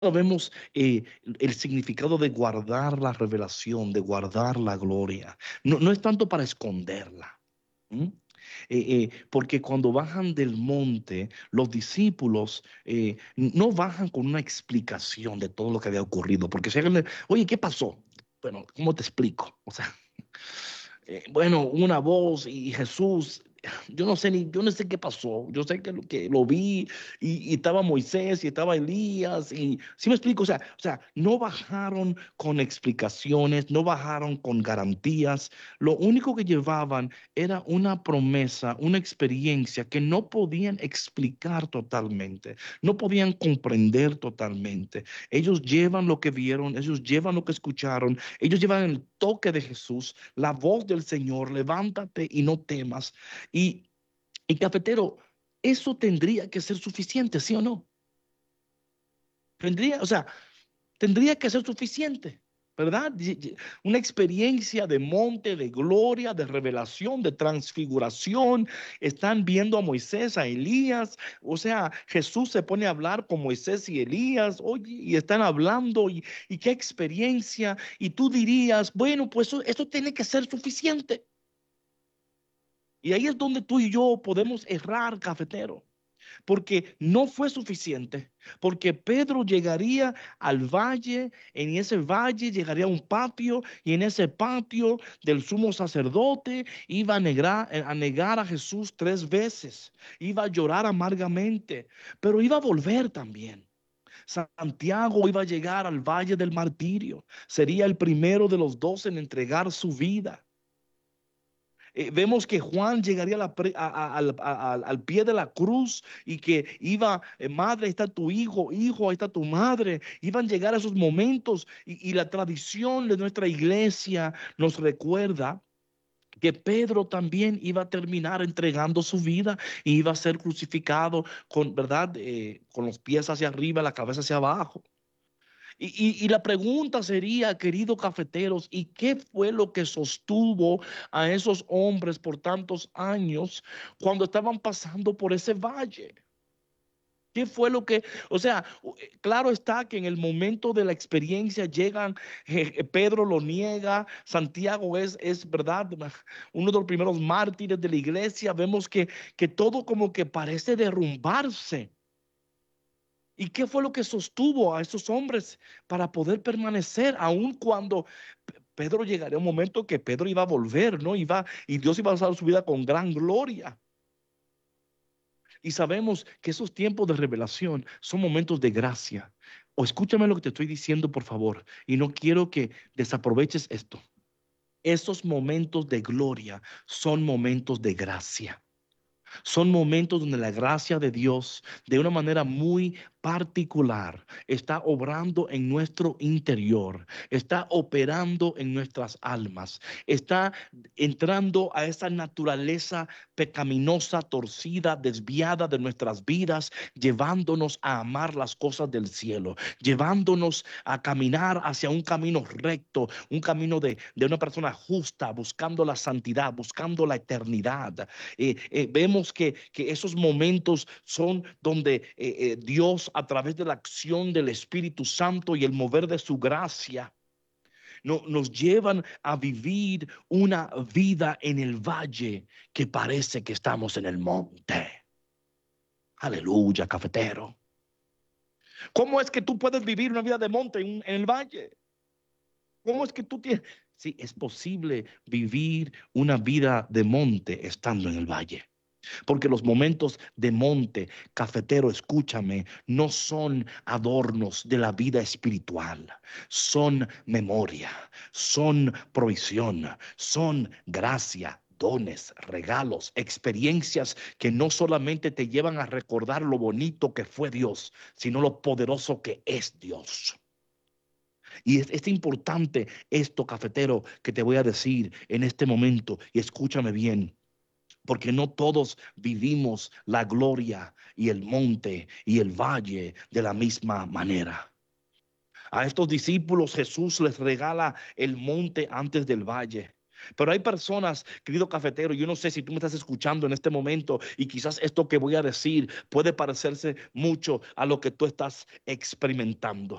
Vemos el significado de guardar la revelación, de guardar la gloria. No, no es tanto para esconderla. ¿M? Porque cuando bajan del monte, los discípulos no bajan con una explicación de todo lo que había ocurrido. Porque si alguien le, oye, ¿qué pasó? Bueno, ¿cómo te explico? O sea, bueno, una voz y Jesús, yo no sé qué pasó. Yo sé que lo vi y estaba Moisés y estaba Elías y sí me explico, o sea, no bajaron con explicaciones, no bajaron con garantías. Lo único que llevaban era una promesa, una experiencia que no podían explicar totalmente, no podían comprender totalmente. Ellos llevan lo que vieron, ellos llevan lo que escucharon, ellos llevan el toque de Jesús, la voz del Señor, levántate y no temas. Y, y cafetero, eso tendría que ser suficiente, ¿sí o no? Tendría, o sea, tendría que ser suficiente, ¿verdad? Una experiencia de monte, de gloria, de revelación, de transfiguración. Están viendo a Moisés, a Elías. O sea, Jesús se pone a hablar con Moisés y Elías, oye, y están hablando, y qué experiencia. Y tú dirías, bueno, pues eso tiene que ser suficiente. Y ahí es donde tú y yo podemos errar, cafetero, porque no fue suficiente, porque Pedro llegaría al valle, en ese valle llegaría a un patio, y en ese patio del sumo sacerdote iba a negar a Jesús 3 veces, iba a llorar amargamente, pero iba a volver también. Santiago iba a llegar al valle del martirio, sería el primero de los 12 en entregar su vida. Vemos que Juan llegaría al pie de la cruz y que iba, madre, ahí está tu hijo, hijo, ahí está tu madre. Iban a llegar a esos momentos y la tradición de nuestra iglesia nos recuerda que Pedro también iba a terminar entregando su vida y iba a ser crucificado con, ¿verdad? Con los pies hacia arriba, la cabeza hacia abajo. Y la pregunta sería, queridos cafeteros, ¿y qué fue lo que sostuvo a esos hombres por tantos años cuando estaban pasando por ese valle? ¿Qué fue lo que, o sea, claro está que en el momento de la experiencia llegan, Pedro lo niega, Santiago es verdad, uno de los primeros mártires de la iglesia, vemos que todo como que parece derrumbarse. ¿Y qué fue lo que sostuvo a esos hombres para poder permanecer, aun cuando Pedro llegaría un momento que Pedro iba a volver, ¿no? Y Dios iba a usar su vida con gran gloria. Y sabemos que esos tiempos de revelación son momentos de gracia. O escúchame lo que te estoy diciendo, por favor, y no quiero que desaproveches esto. Esos momentos de gloria son momentos de gracia. Son momentos donde la gracia de Dios, de una manera muy particular, está obrando en nuestro interior, está operando en nuestras almas, está entrando a esa naturaleza pecaminosa, torcida, desviada de nuestras vidas, llevándonos a amar las cosas del cielo, llevándonos a caminar hacia un camino recto, un camino de una persona justa, buscando la santidad, buscando la eternidad. Vemos que esos momentos son donde Dios, a través de la acción del Espíritu Santo y el mover de su gracia, nos llevan a vivir una vida en el valle que parece que estamos en el monte. Aleluya, cafetero. ¿Cómo es que tú puedes vivir una vida de monte en el valle? ¿Cómo es que tú tienes? Sí, es posible vivir una vida de monte estando en el valle. Porque los momentos de monte, cafetero, escúchame, no son adornos de la vida espiritual, son memoria, son provisión, son gracia, dones, regalos, experiencias que no solamente te llevan a recordar lo bonito que fue Dios, sino lo poderoso que es Dios. Y es importante esto, cafetero, que te voy a decir en este momento, y escúchame bien, porque no todos vivimos la gloria y el monte y el valle de la misma manera. A estos discípulos Jesús les regala el monte antes del valle. Pero hay personas, querido cafetero, yo no sé si tú me estás escuchando en este momento y quizás esto que voy a decir puede parecerse mucho a lo que tú estás experimentando.